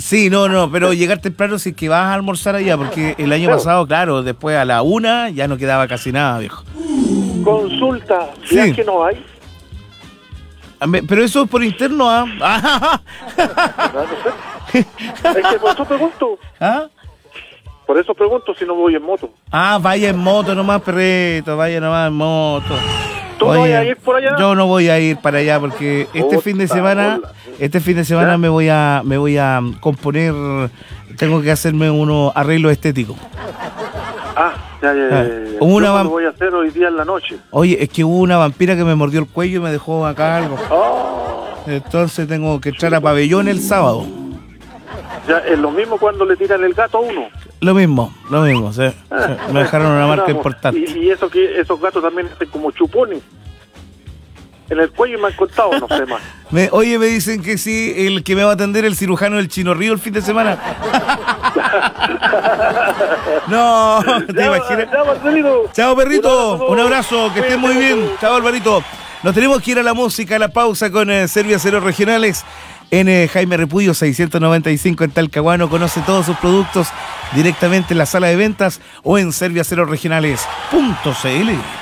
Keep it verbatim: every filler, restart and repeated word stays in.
Sí, no, no, pero llegar temprano si es que vas a almorzar allá, porque el año Claro. pasado, claro, después a la una ya no quedaba casi nada, viejo. Consulta, Sí. ya que no hay. A ver, pero eso es por interno, ¿ah? No, no sé. Es que por eso pregunto. ¿Ah? Por eso pregunto si no voy en moto. Ah, vaya en moto nomás, perrito, vaya nomás en moto. ¿Tú no vas a ir por allá? Yo no voy a ir para allá porque este Puta fin de semana, bola. este fin de semana ¿Ya? me voy a, me voy a componer, tengo que hacerme unos arreglos estéticos. Ah, ya, ya, ya. Ah, ya. una Yo vam- lo voy a hacer hoy día en la noche. Oye, es que hubo una vampira que me mordió el cuello y me dejó acá algo. Oh, Entonces tengo que entrar a pabellón el sábado. ya es lo mismo cuando le tiran el gato a uno. Lo mismo, lo mismo, sí, sí. Me dejaron una marca Bravo. importante. Y, y eso que esos gatos también hacen como chupones. En el cuello me han contado, no sé más. Me- oye, me dicen que sí, el que me va a atender el cirujano del Chino Río el fin de semana. No, ¿te Ya, imaginas? ya, Marcelino. Chao, perrito. Un abrazo. Un abrazo, que estés muy Cuídate bien. mucho. Chao, Alvarito. Nos tenemos que ir a la música, a la pausa con eh, Serviaceros Regionales en eh, Jaime Repullo seiscientos noventa y cinco en Talcahuano. Conoce todos sus productos directamente en la sala de ventas o en serviacerosregionales punto c l.